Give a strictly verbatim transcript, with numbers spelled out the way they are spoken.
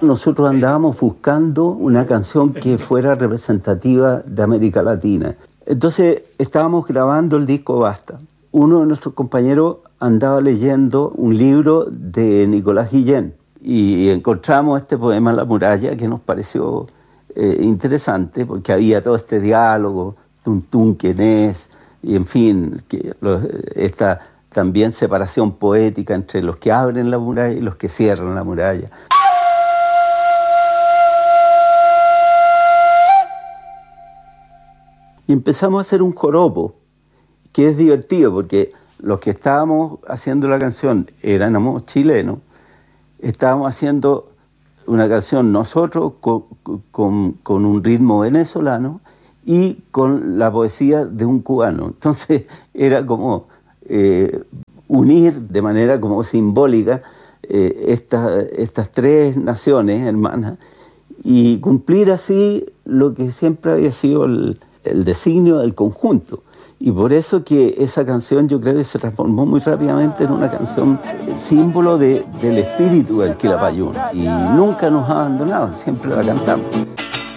Nosotros andábamos buscando una canción que fuera representativa de América Latina. Entonces estábamos grabando el disco Basta. Uno de nuestros compañeros andaba leyendo un libro de Nicolás Guillén y encontramos este poema La muralla que nos pareció eh, interesante porque había todo este diálogo, Tuntún, ¿quién es? Y en fin, que lo, esta también separación poética entre los que abren la muralla y los que cierran la muralla. Y empezamos a hacer un joropo, que es divertido, porque los que estábamos haciendo la canción éramos chilenos, estábamos haciendo una canción nosotros con, con, con un ritmo venezolano y con la poesía de un cubano. Entonces era como eh, unir de manera como simbólica eh, esta, estas tres naciones hermanas y cumplir así lo que siempre había sido el, el designio del conjunto. Y por eso que esa canción yo creo que se transformó muy rápidamente en una canción símbolo de, del espíritu del Quilapayún. Y nunca nos ha abandonado, siempre la cantamos.